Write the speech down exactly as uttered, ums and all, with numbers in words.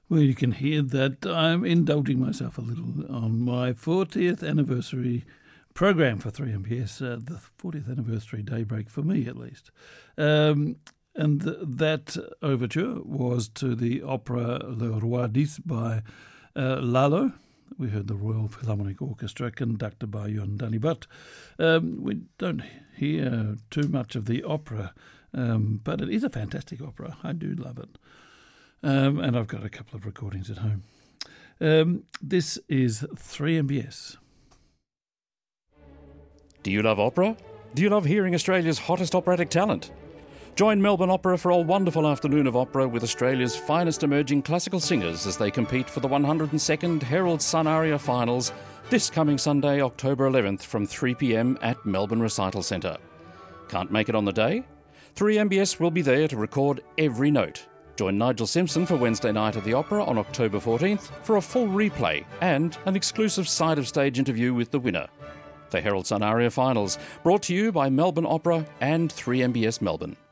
Well, you can hear that I'm indulging myself a little on my fortieth anniversary program for three M B S, uh, the fortieth anniversary daybreak for me at least. Um, and th- that overture was to the opera Le Roi dix by uh, Lalo. We heard the Royal Philharmonic Orchestra conducted by Yondani Butt. Um, we don't hear too much of the opera, um, but it is a fantastic opera. I do love it. Um, and I've got a couple of recordings at home. Um, this is three M B S. Do you love opera? Do you love hearing Australia's hottest operatic talent? Join Melbourne Opera for a wonderful afternoon of opera with Australia's finest emerging classical singers as they compete for the one hundred second Herald Sun Aria Finals this coming Sunday, October eleventh from three p.m. at Melbourne Recital Centre. Can't make it on the day? three M B S will be there to record every note. Join Nigel Simpson for Wednesday night at the Opera on October fourteenth for a full replay and an exclusive side-of-stage interview with the winner. The Herald Sun Aria Finals, brought to you by Melbourne Opera and three M B S Melbourne.